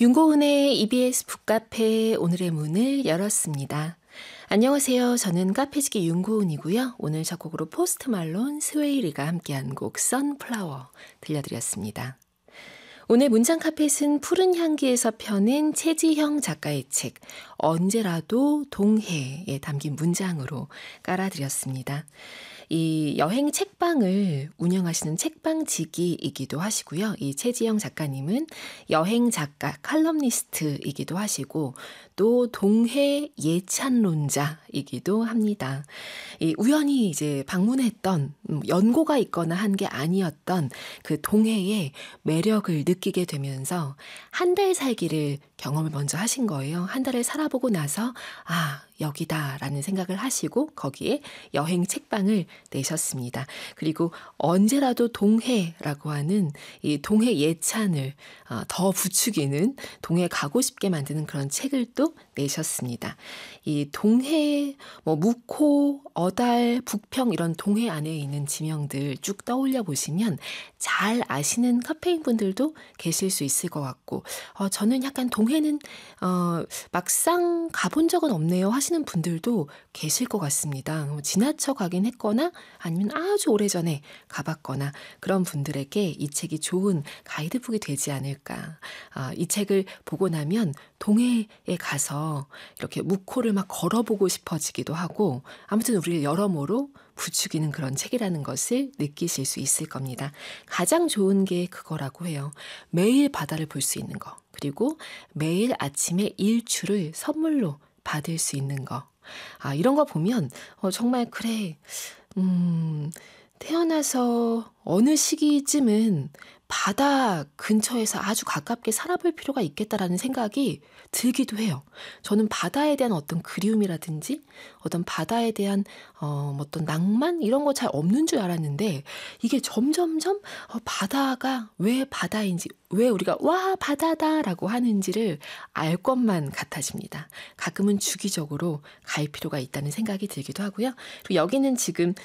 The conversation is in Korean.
윤고은의 EBS 북카페 오늘의 문을 열었습니다. 안녕하세요. 저는 카페지기 윤고은이고요. 오늘 첫 곡으로 포스트 말론 스웨이리가 함께한 곡 선플라워 들려드렸습니다. 오늘 문장 카펫은 푸른 향기에서 펴낸 최지형 작가의 책 언제라도 동해에 담긴 문장으로 깔아드렸습니다. 이 여행 책방을 운영하시는 책방지기이기도 하시고요. 이 최지영 작가님은 여행 작가, 칼럼니스트이기도 하시고 또 동해 예찬론자이기도 합니다. 이 우연히 이제 방문했던 연고가 있거나 한 게 아니었던 그 동해의 매력을 느끼게 되면서 한 달 살기를 경험을 먼저 하신 거예요. 한 달을 살아보고 나서 여기다라는 생각을 하시고 거기에 여행 책방을 내셨습니다. 그리고 언제라도 동해라고 하는 이 동해 예찬을 더 부추기는 동해 가고 싶게 만드는 그런 책을 또 내셨습니다. 이 동해, 묵호, 어달, 북평 이런 동해 안에 있는 지명들 쭉 떠올려 보시면 잘 아시는 카페인 분들도 계실 수 있을 것 같고 저는 약간 동해는 막상 가본 적은 없네요 하시는 분들도 계실 것 같습니다. 지나쳐 가긴 했거나 아니면 아주 오래전에 가봤거나 그런 분들에게 이 책이 좋은 가이드북이 되지 않을까. 이 책을 보고 나면 동해에 가서 이렇게 묵호를 막 걸어보고 싶어지기도 하고 아무튼 우리를 여러모로 부추기는 그런 책이라는 것을 느끼실 수 있을 겁니다. 가장 좋은 게 그거라고 해요. 매일 바다를 볼 수 있는 거. 그리고 매일 아침에 일출을 선물로 받을 수 있는 거. 이런 거 보면 정말 그래. 태어나서 어느 시기쯤은 바다 근처에서 아주 가깝게 살아볼 필요가 있겠다라는 생각이 들기도 해요. 저는 바다에 대한 어떤 그리움이라든지 어떤 바다에 대한 어떤 낭만 이런 거 잘 없는 줄 알았는데 이게 점점점 바다가 왜 바다인지 왜 우리가 와 바다다라고 하는지를 알 것만 같아집니다. 가끔은 주기적으로 갈 필요가 있다는 생각이 들기도 하고요. 그리고 여기는 지금